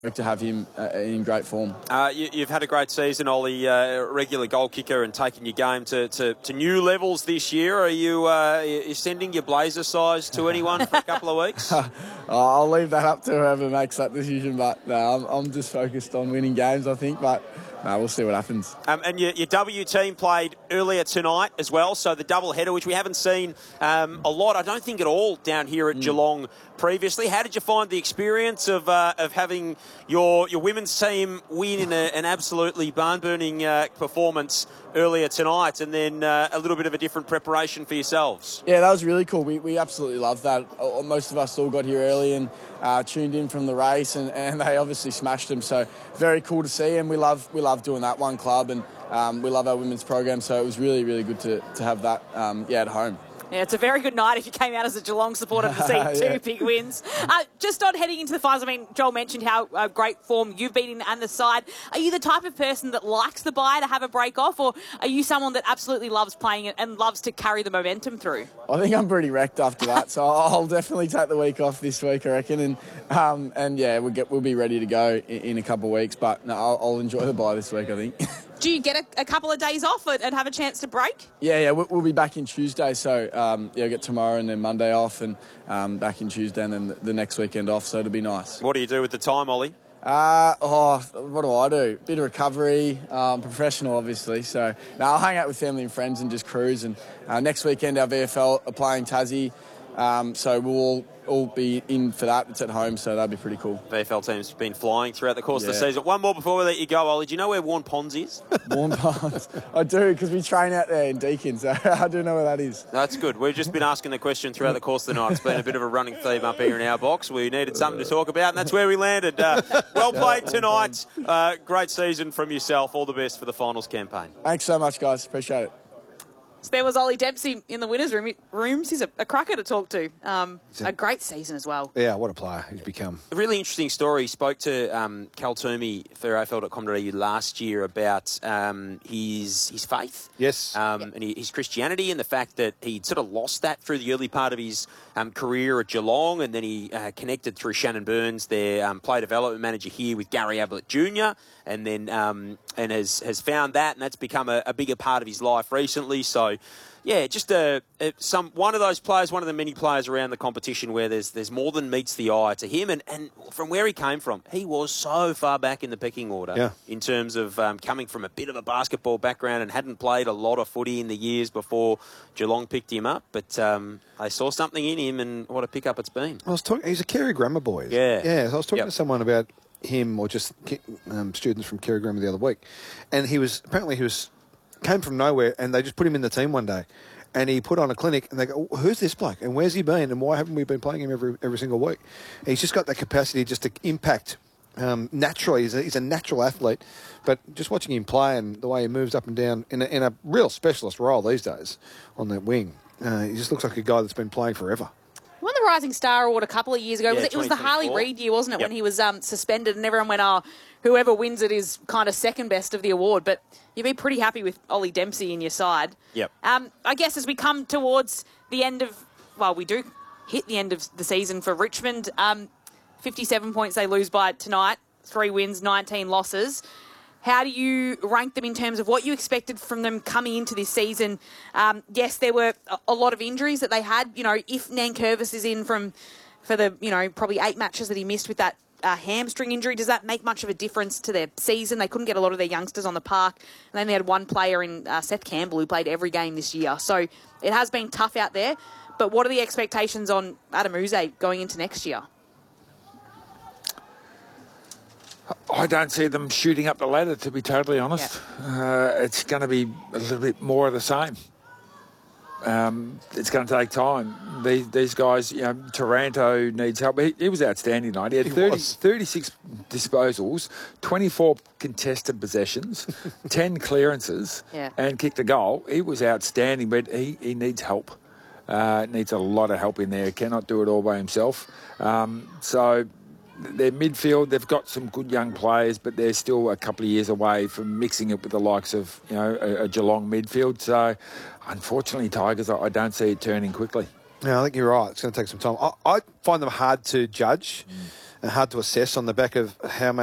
to have him in great form. You've had a great season, Ollie, regular goal kicker and taking your game to new levels this year. Are you sending your blazer size to anyone for a couple of weeks? I'll leave that up to whoever makes that decision, but no, I'm just focused on winning games, I think, but no, we'll see what happens. And your W team played earlier tonight as well, so the double header, which we haven't seen a lot, I don't think at all, down here at Geelong previously. How did you find the experience of having your women's team win in an absolutely barn-burning performance earlier tonight, and then a little bit of a different preparation for yourselves? Yeah, that was really cool. We absolutely loved that. Most of us all got here early and tuned in from the race, and they obviously smashed them. So very cool to see, and we love doing that one club, and we love our women's program. So it was really, really good to have that at home. Yeah, it's a very good night if you came out as a Geelong supporter to see two big wins. Just on heading into the finals, I mean, Joel mentioned how great form you've been in and the side. Are you the type of person that likes the bye to have a break off, or are you someone that absolutely loves playing it and loves to carry the momentum through? I think I'm pretty wrecked after that, so I'll definitely take the week off this week, I reckon, and we'll be ready to go in a couple of weeks. But no, I'll enjoy the bye this week, I think. Do you get a couple of days off and have a chance to break? Yeah, we'll be back in Tuesday, so get tomorrow and then Monday off, and back in Tuesday and then the next weekend off, so it'll be nice. What do you do with the time, Ollie? What do I do? Bit of recovery, professional obviously, so I'll hang out with family and friends and just cruise, and next weekend our VFL are playing Tassie, so we'll all be in for that. It's at home, so that'd be pretty cool. VFL team's been flying throughout the course of the season. One more before we let you go, Ollie. Do you know where Warren Ponds is? Warren Ponds? I do, because we train out there in Deakin, so I do know where that is. That's good. We've just been asking the question throughout the course of the night. It's been a bit of a running theme up here in our box. We needed something to talk about, and that's where we landed. Well played tonight. Great season from yourself. All the best for the finals campaign. Thanks so much, guys. Appreciate it. So there was Ollie Dempsey in the winners' rooms. He's a cracker to talk to. A great season as well. Yeah, what a player he's become. A really interesting story. He spoke to Cal Toomey for AFL.com.au last year about his faith. Yes. And his Christianity, and the fact that he'd sort of lost that through the early part of his career at Geelong, and then he connected through Shannon Burns, their player development manager here, with Gary Ablett Jr., and then and has found that, and that's become a bigger part of his life recently. So, yeah, just one of those players, one of the many players around the competition where there's more than meets the eye to him, and from where he came from, he was so far back in the pecking order in terms of coming from a bit of a basketball background and hadn't played a lot of footy in the years before Geelong picked him up, but they saw something in him, and what a pickup it's been. He's a Kerry Grammar boy. Yeah. So I was talking to someone about him, or just students from Kerry Grammar the other week, and he came from nowhere, and they just put him in the team one day, and he put on a clinic, and they go, who's this bloke, and where's he been, and why haven't we been playing him every single week? And he's just got that capacity just to impact naturally. He's a natural athlete, but just watching him play and the way he moves up and down in a real specialist role these days on that wing, he just looks like a guy that's been playing forever. Won the Rising Star Award a couple of years ago. Yeah, it was the Harley Reid year, wasn't it, Yep. when he was suspended, and everyone went, whoever wins it is kind of second best of the award. But you'd be pretty happy with Ollie Dempsey in your side. Yep. I guess as we come towards the end of, we do hit the end of the season for Richmond. 57 points they lose by tonight, 3 wins, 19 losses. How do you rank them in terms of what you expected from them coming into this season? Yes, there were a lot of injuries that they had. You know, if Nankervis is in for the, probably 8 matches that he missed with that hamstring injury, does that make much of a difference to their season? They couldn't get a lot of their youngsters on the park. And then they had one player in Seth Campbell who played every game this year. So it has been tough out there. But what are the expectations on Adam Uze going into next year? I don't see them shooting up the ladder, to be totally honest. It's going to be a little bit more of the same. It's going to take time. These guys, Taranto needs help. He was outstanding tonight. He had 36 disposals, 24 contested possessions, 10 clearances, and kicked a goal. He was outstanding, but he needs help. Needs a lot of help in there. Cannot do it all by himself. So their midfield, they've got some good young players, but they're still a couple of years away from mixing it with the likes of a Geelong midfield. So, unfortunately, Tigers, I don't see it turning quickly. No, I think you're right. It's going to take some time. I find them hard to judge. and hard to assess on the back of how much